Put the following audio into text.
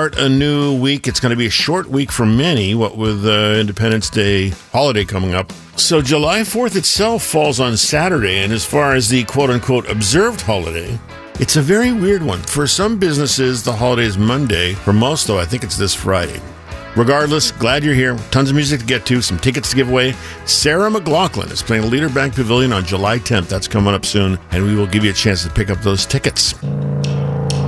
start a new week. It's going to be a short week for many, what with Independence Day holiday coming up. So July 4th itself falls on Saturday, and as far as the quote-unquote observed holiday, it's a very weird one. For some businesses, the holiday is Monday. For most, though, I think it's this Friday. Regardless, glad you're here. Tons of music to get to, some tickets to give away. Sarah McLachlan is playing Leader Bank Pavilion on July 10th. That's coming up soon, and we will give you a chance to pick up those tickets.